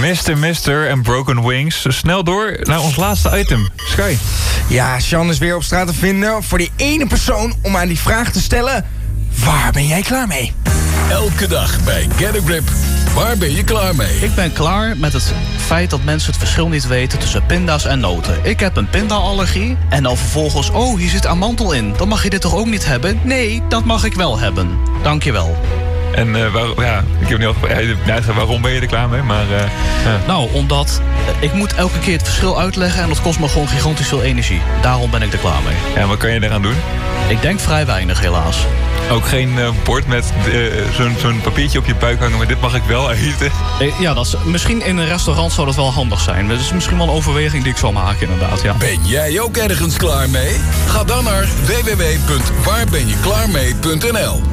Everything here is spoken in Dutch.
Mr. en Broken Wings. Snel door naar ons laatste item. Sky. Ja, Sean is weer op straat te vinden voor die ene persoon om aan die vraag te stellen: waar ben jij klaar mee? Elke dag bij Get a Grip. Waar ben je klaar mee? Ik ben klaar met het feit dat mensen het verschil niet weten tussen pinda's en noten. Ik heb een pinda-allergie en dan vervolgens, oh, hier zit amantel in. Dan mag je dit toch ook niet hebben? Nee, dat mag ik wel hebben. Dankjewel. En ik heb niet al waarom ben je er klaar mee? Maar, Nou, omdat ik moet elke keer het verschil uitleggen en dat kost me gewoon gigantisch veel energie. Daarom ben ik er klaar mee. Ja, wat kan je eraan doen? Ik denk vrij weinig, helaas. Ook geen bord met zo'n papiertje op je buik hangen, maar dit mag ik wel eten. Ja, misschien in een restaurant zou dat wel handig zijn. Dat is misschien wel een overweging die ik zal maken, inderdaad. Ja. Ben jij ook ergens klaar mee? Ga dan naar www.waarbenjeklaarmee.nl.